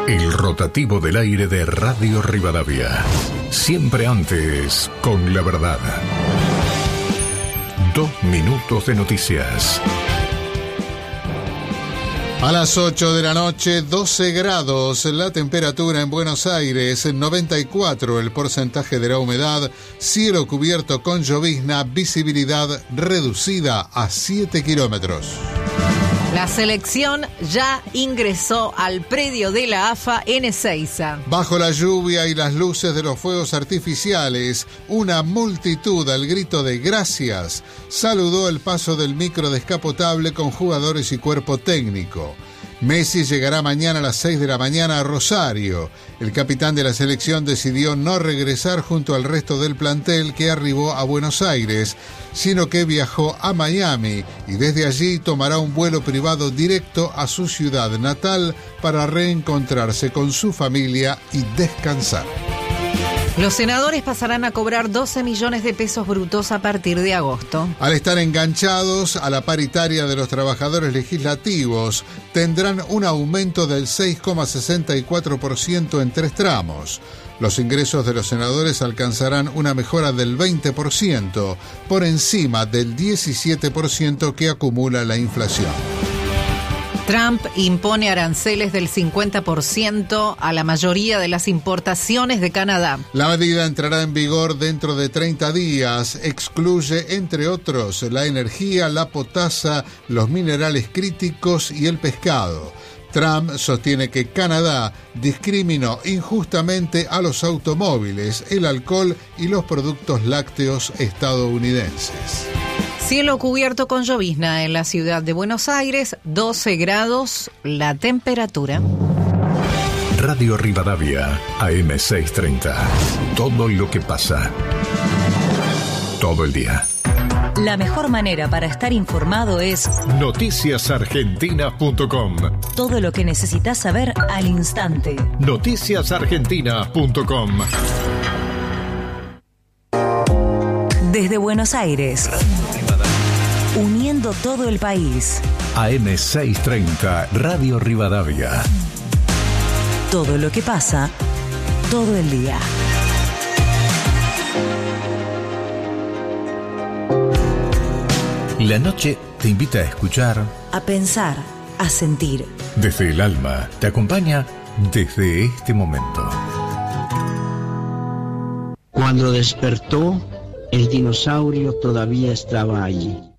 El rotativo del aire de Radio Rivadavia. Siempre antes, con la verdad. 2 minutos de noticias. A las 8 de la noche, 12 grados, la temperatura en Buenos Aires, 94 el porcentaje de la humedad, cielo cubierto con llovizna, visibilidad reducida a 7 kilómetros. La selección ya ingresó al predio de la AFA en Ezeiza. Bajo la lluvia y las luces de los fuegos artificiales, una multitud al grito de gracias saludó el paso del micro descapotable con jugadores y cuerpo técnico. Messi llegará mañana a las 6 de la mañana a Rosario. El capitán de la selección decidió no regresar junto al resto del plantel que arribó a Buenos Aires, sino que viajó a Miami y desde allí tomará un vuelo privado directo a su ciudad natal para reencontrarse con su familia y descansar. Los senadores pasarán a cobrar 12 millones de pesos brutos a partir de agosto. Al estar enganchados a la paritaria de los trabajadores legislativos, tendrán un aumento del 6,64% en 3 tramos. Los ingresos de los senadores alcanzarán una mejora del 20%, por encima del 17% que acumula la inflación. Trump impone aranceles del 50% a la mayoría de las importaciones de Canadá. La medida entrará en vigor dentro de 30 días. Excluye, entre otros, la energía, la potasa, los minerales críticos y el pescado. Trump sostiene que Canadá discriminó injustamente a los automóviles, el alcohol y los productos lácteos estadounidenses. Cielo cubierto con llovizna en la ciudad de Buenos Aires, 12 grados la temperatura. Radio Rivadavia, AM630. Todo lo que pasa. Todo el día. La mejor manera para estar informado es noticiasargentina.com. Todo lo que necesitas saber al instante. Noticiasargentina.com. Desde Buenos Aires, uniendo todo el país. AM630, Radio Rivadavia. Todo lo que pasa, todo el día. La noche te invita a escuchar, A pensar, a sentir. desde el alma, te acompaña desde este momento. Cuando despertó, el dinosaurio todavía estaba allí.